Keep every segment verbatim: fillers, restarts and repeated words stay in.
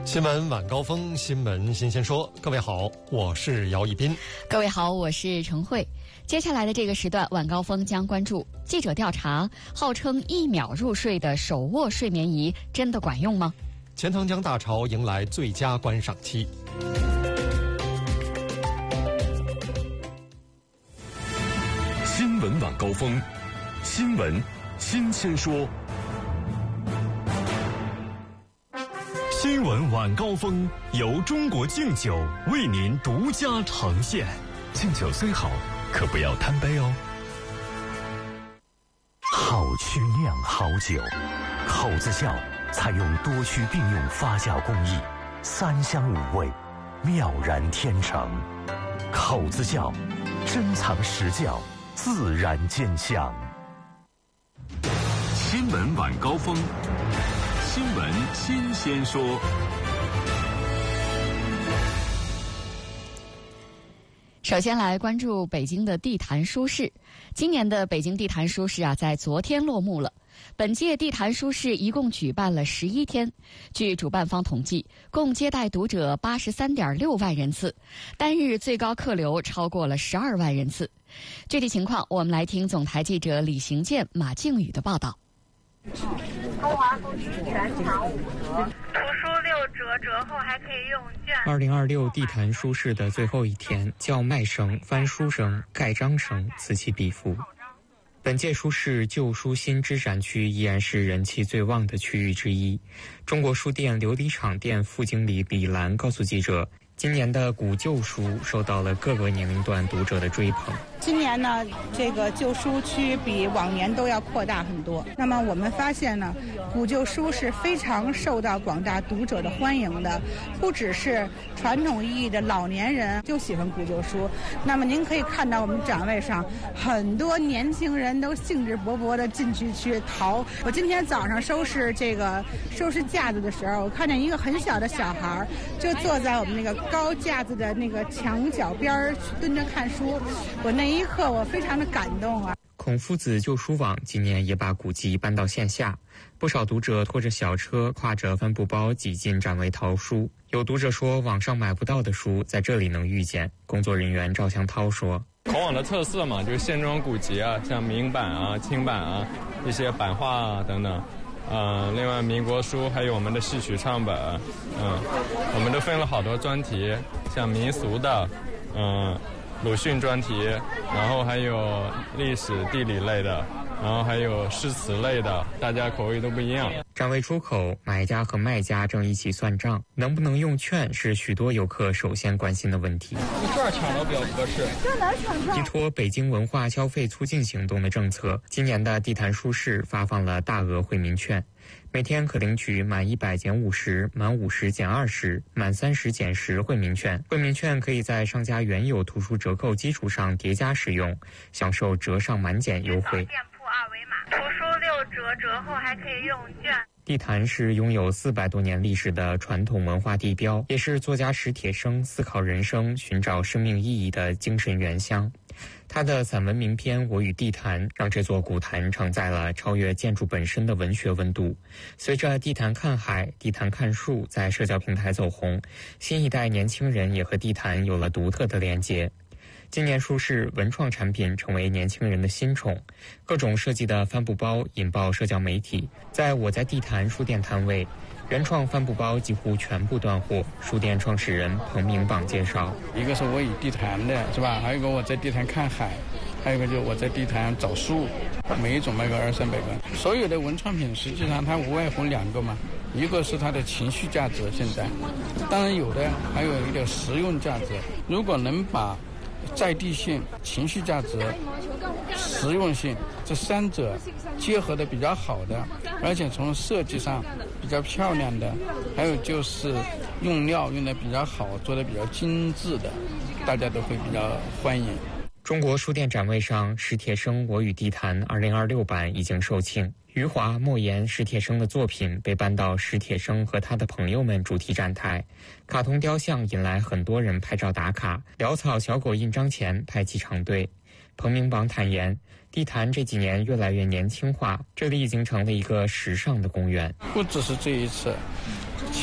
新闻晚高峰，新闻新鲜说。各位好，我是姚一斌。 各位好，我是程慧。接下来的这个时段，晚高峰将关注记者调查：号称一秒入睡的手握睡眠仪真的管用吗？ 钱塘江大潮迎来最佳观赏期。 新闻晚高峰，新闻新鲜说。新闻晚高峰由中国敬酒为您独家呈现。敬酒虽好，可不要贪杯哦。好曲酿好酒，口子窖采用多区并用发酵工艺，三香五味，妙然天成。口子窖珍藏实窖，自然兼香。新闻晚高峰，新闻新鲜说。 首先来关注北京的地坛书市。今年的北京地坛书市啊，在昨天落幕了。本届地坛书市一共举办了十一天，据主办方统计，共接待读者八十三点六万人次，单日最高客流超过了十二万人次。具体情况，我们来听总台记者李行健、马靖宇的报道。 中华书局全场五折，图书六折，折后还可以用券。 二零二六地坛书市的最后一天，叫卖声、翻书声、盖章声此起彼伏。本届书市旧书新知展区依然是人气最旺的区域之一。中国书店琉璃厂店副经理李兰告诉记者，今年的古旧书受到了各个年龄段读者的追捧。 今年呢，这个旧书区比往年都要扩大很多。那么我们发现呢，古旧书是非常受到广大读者的欢迎的，不只是传统意义的老年人就喜欢古旧书。那么您可以看到我们展位上很多年轻人都兴致勃勃地进去去淘。我今天早上收拾这个收拾架子的时候，我看见一个很小的小孩就坐在我们那个高架子的那个墙角边蹲着看书，我那一刻我非常的感动啊。 孔夫子旧书网今年也把古籍搬到线下，不少读者拖着小车，挎着帆布包挤进展位淘书。有读者说，网上买不到的书在这里能遇见。工作人员赵向涛说， 孔网的特色嘛，就是线装古籍啊，像明版啊、清版啊，一些版画啊等等。呃，另外民国书还有我们的戏曲唱本，嗯，我们都分了好多专题，像民俗的，嗯，鲁迅专题，然后还有历史地理类的，然后还有诗词类的，大家口味都不一样。 展位出口，买家和卖家正一起算账，能不能用券是许多游客首先关心的问题。 一券抢到比较合适。 这哪抢券？ 依托北京文化消费促进行动的政策，今年的地坛书市发放了大额惠民券，每天可领取满一百减五十、满五十减二十、满三十减十惠民券。惠民券可以在商家原有图书折扣基础上叠加使用，享受折上满减优惠。 店铺二维码，图书六折，折后还可以用券。 地坛是拥有四百多年历史的传统文化地标，也是作家史铁生思考人生、寻找生命意义的精神原乡。他的散文名篇《我与地坛》让这座古坛承载了超越建筑本身的文学温度。随着地坛看海、地坛看树在社交平台走红，新一代年轻人也和地坛有了独特的连结。今年书市文创产品成为年轻人的新宠，各种设计的帆布包引爆社交媒体。在我在地坛书店摊位，原创帆布包几乎全部断货。书店创始人彭明榜介绍， 一个是我与地坛的是吧，还有一个我在地坛看海，还有一个就是我在地坛找树，每一种卖个二三百个。所有的文创品实际上它无外乎两个嘛，一个是它的情绪价值，现在当然有的还有一点实用价值。如果能把在地性、情绪价值、实用性这三者结合的比较好的，而且从设计上比较漂亮的，还有就是用料用的比较好，做的比较精致的，大家都会比较欢迎。 中国书店展位上，史铁生《我与地坛》二零二六版已经售罄。余华、莫言、史铁生的作品被搬到史铁生和他的朋友们主题展台，卡通雕像引来很多人拍照打卡，潦草小狗印章前排起长队。彭明榜坦言，地坛这几年越来越年轻化，这里已经成了一个时尚的公园。 不只是这一次，其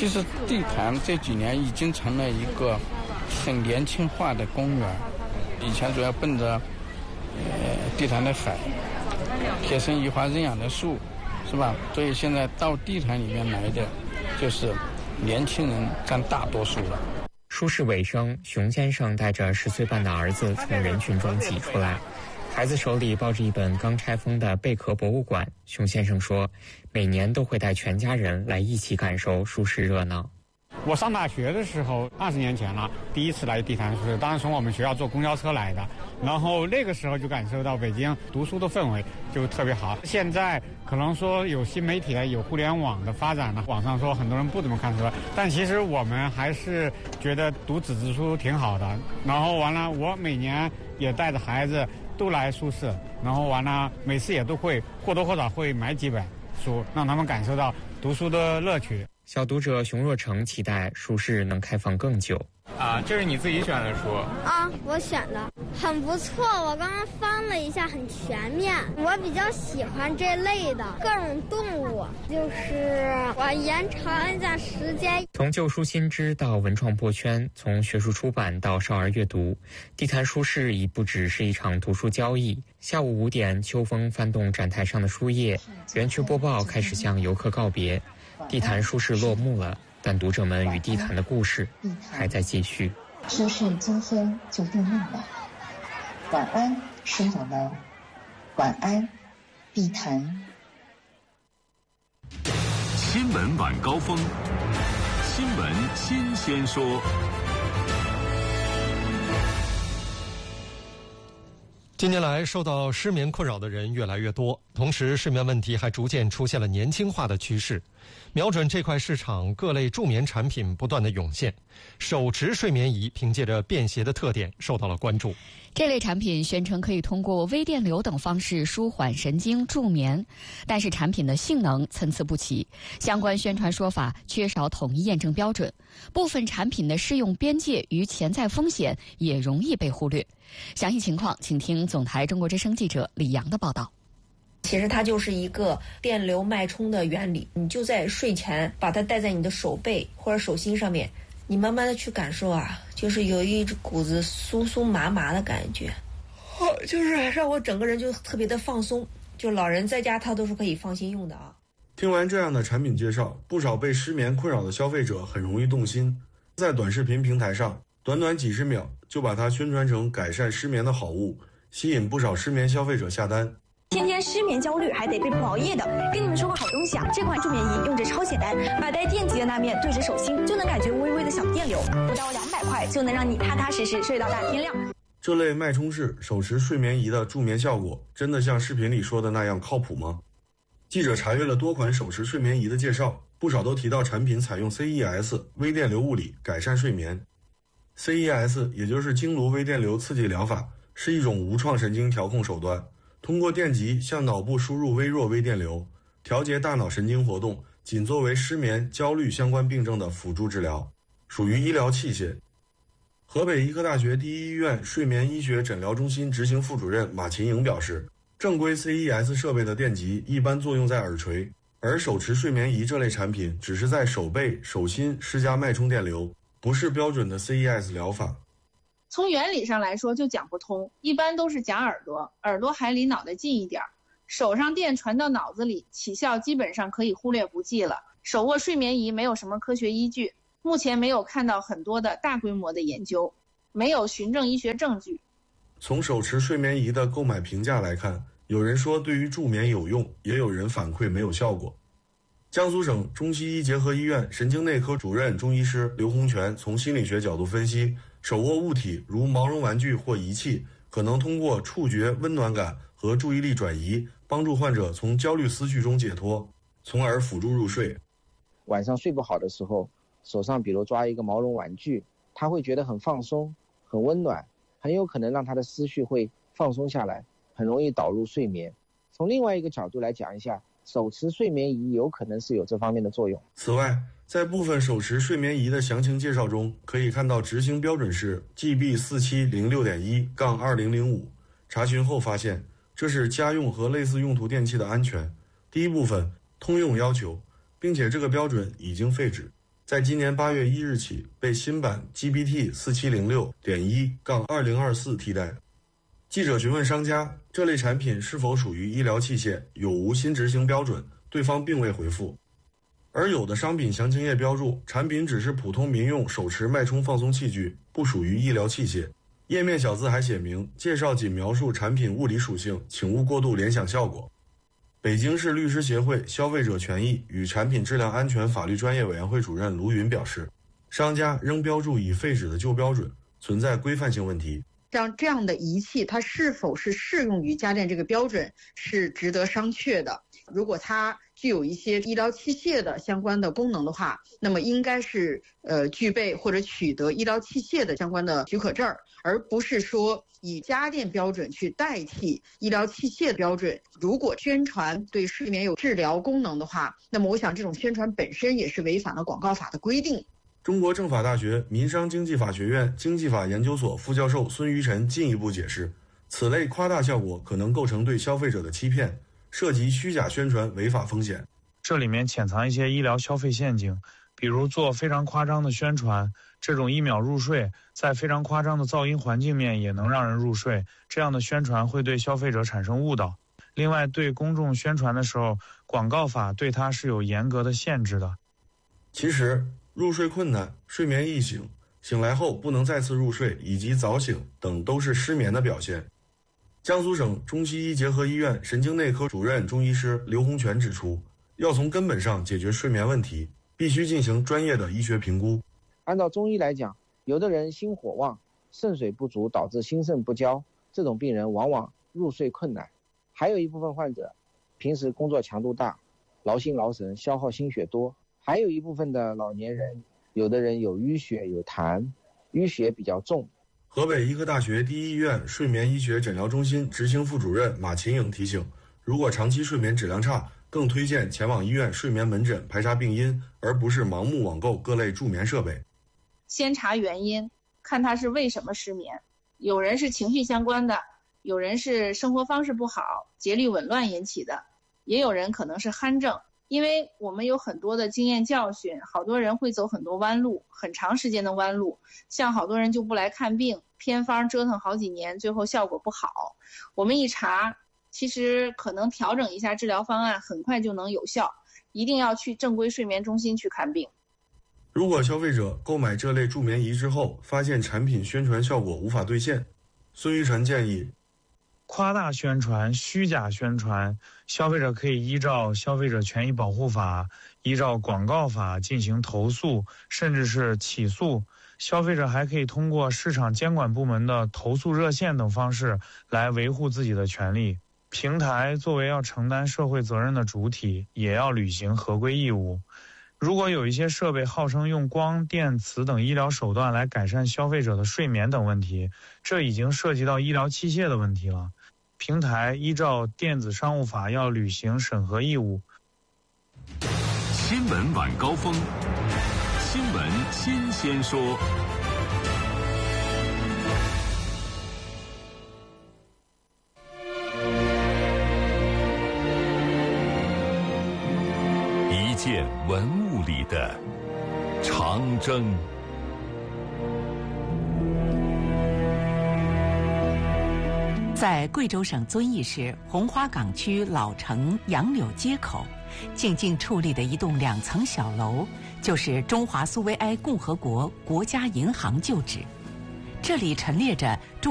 其实地坛这几年已经成了一个很年轻化的公园，以前主要奔着呃地坛的海、铁生移花认养的树，是吧？所以现在到地坛里面来的就是年轻人占大多数了。 书市尾声，熊先生带着十岁半的儿子从人群中挤出来，孩子手里抱着一本刚拆封的贝壳博物馆。熊先生说，每年都会带全家人来一起感受书市热闹。 我上大学的时候，二十年前了，第一次来地坛书市，当时从我们学校坐公交车来的，然后那个时候就感受到北京读书的氛围就特别好。现在可能说有新媒体、有互联网的发展了，网上说很多人不怎么看书，但其实我们还是觉得读纸质书挺好的。然后完了，我每年也带着孩子都来书市，然后完了每次也都会或多或少会买几本书，让他们感受到读书的乐趣。 小读者熊若成期待书市能开放更久。 啊，这是你自己选的书啊？我选的，很不错。我刚刚翻了一下，很全面。我比较喜欢这类的各种动物，就是我延长一下时间。 从旧书新知到文创破圈，从学术出版到少儿阅读，地坛书市已不只是一场读书交易。下午五点，秋风翻动展台上的书页，园区播报开始向游客告别。地坛书市落幕了，但读者们与地坛的故事还在继续。 书市今天就落幕了，晚安，书友们，晚安，地坛。 新闻晚高峰，新闻新鲜说。 近年来，受到失眠困扰的人越来越多，同时睡眠问题还逐渐出现了年轻化的趋势。瞄准这块市场，各类助眠产品不断的涌现。手持睡眠仪凭借着便携的特点受到了关注。 这类产品宣称可以通过微电流等方式舒缓神经助眠，但是产品的性能参差不齐，相关宣传说法缺少统一验证标准，部分产品的适用边界与潜在风险也容易被忽略。详细情况，请听总台中国之声记者李阳的报道。 其实它就是一个电流脉冲的原理，你就在睡前把它戴在你的手背或者手心上面，你慢慢的去感受啊，就是有一股子酥酥麻麻的感觉，就是让我整个人就特别的放松，就老人在家他都是可以放心用的啊。 听完这样的产品介绍，不少被失眠困扰的消费者很容易动心，在短视频平台上短短几十秒就把它宣传成改善失眠的好物，吸引不少失眠消费者下单。 天天失眠焦虑还得被补熬夜的，跟你们说个好东西啊！这款助眠仪用着超简单，把带电极的那面对着手心，就能感觉微微的小电流，不到两百块就能让你踏踏实实睡到大天亮。 这类脉冲式手持睡眠仪的助眠效果，真的像视频里说的那样靠谱吗？记者查阅了多款手持睡眠仪的介绍，不少都提到产品采用 C E S 微电流物理改善睡眠。C E S 也就是经颅微电流刺激疗法，是一种无创神经调控手段。通过电极向脑部输入微弱微电流，调节大脑神经活动，仅作为失眠、焦虑相关病症的辅助治疗，属于医疗器械。河北医科大学第一医院睡眠医学诊疗中心执行副主任马琴颖表示，正规 C E S 设备的电极一般作用在耳垂，而手持睡眠仪这类产品只是在手背、手心施加脉冲电流，不是标准的 C E S 疗法。 从原理上来说就讲不通，一般都是夹耳朵，耳朵还离脑袋近一点，手上电传到脑子里，起效基本上可以忽略不计了。手握睡眠仪没有什么科学依据，目前没有看到很多的大规模的研究，没有循证医学证据。 从手持睡眠仪的购买评价来看，有人说对于助眠有用，也有人反馈没有效果。江苏省中西医结合医院神经内科主任中医师刘洪全从心理学角度分析，手握物体如毛绒玩具或仪器，可能通过触觉温暖感和注意力转移，帮助患者从焦虑思绪中解脱，从而辅助入睡。 晚上睡不好的时候，手上比如抓一个毛绒玩具，他会觉得很放松，很温暖，很有可能让他的思绪会放松下来，很容易导入睡眠。从另外一个角度来讲一下，手持睡眠仪有可能是有这方面的作用。 此外，在部分手持睡眠仪的详情介绍中，可以看到执行标准是 G B 四七零六点一 杠二零零五。查询后发现，这是家用和类似用途电器的安全第一部分通用要求，并且这个标准已经废止。 在今年八月一日起被新版 G B T 四七零六点一杠二零二四替代。记者询问商家这类产品是否属于医疗器械，有无新执行标准，对方并未回复。而有的商品详情页标注产品只是普通民用手持脉冲放松器具，不属于医疗器械。页面小字还写明介绍仅描述产品物理属性，请勿过度联想效果。北京市律师协会消费者权益与产品质量安全法律专业委员会主任卢云表示，商家仍标注已废止的旧标准，存在规范性问题。 像这样的仪器，它是否是适用于家电这个标准是值得商榷的。如果它具有一些医疗器械的相关的功能的话，那么应该是呃具备或者取得医疗器械的相关的许可证，而不是说以家电标准去代替医疗器械的标准。如果宣传对睡眠有治疗功能的话，那么我想这种宣传本身也是违反了广告法的规定。 中国政法大学民商经济法学院经济法研究所副教授孙于晨进一步解释，此类夸大效果可能构成对消费者的欺骗，涉及虚假宣传违法风险。 这里面潜藏一些医疗消费陷阱，比如做非常夸张的宣传，这种一秒入睡，在非常夸张的噪音环境面也能让人入睡，这样的宣传会对消费者产生误导。另外，对公众宣传的时候，广告法对它是有严格的限制的。 其实入睡困难、睡眠易醒、醒来后不能再次入睡以及早醒等都是失眠的表现。江苏省中西医结合医院神经内科主任中医师刘洪全指出，要从根本上解决睡眠问题，必须进行专业的医学评估。 按照中医来讲，有的人心火旺，肾水不足导致心肾不交，这种病人往往入睡困难。还有一部分患者平时工作强度大，劳心劳神，消耗心血多。还有一部分的老年人，有的人有淤血有痰，淤血比较重。 河北医科大学第一医院睡眠医学诊疗中心执行副主任马琴颖提醒，如果长期睡眠质量差，更推荐前往医院睡眠门诊排查病因，而不是盲目网购各类助眠设备。 先查原因，看他是为什么失眠。有人是情绪相关的，有人是生活方式不好、节律紊乱引起的，也有人可能是鼾症。因为我们有很多的经验教训，好多人会走很多弯路，很长时间的弯路，像好多人就不来看病，偏方折腾好几年，最后效果不好。我们一查，其实可能调整一下治疗方案，很快就能有效。一定要去正规睡眠中心去看病。 如果消费者购买这类助眠仪之后，发现产品宣传效果无法兑现，孙于晨建议， 夸大宣传、虚假宣传，消费者可以依照《消费者权益保护法》、依照广告法进行投诉，甚至是起诉。消费者还可以通过市场监管部门的投诉热线等方式来维护自己的权利。平台作为要承担社会责任的主体，也要履行合规义务。如果有一些设备号称用光电磁等医疗手段来改善消费者的睡眠等问题，这已经涉及到医疗器械的问题了。平台依照电子商务法要履行审核义务。 新闻晚高峰，新闻新鲜说。一件文物里的长征。 在贵州省遵义市红花岗区老城杨柳街口，静静矗立的一栋两层小楼，就是中华苏维埃共和国国家银行旧址。这里陈列着中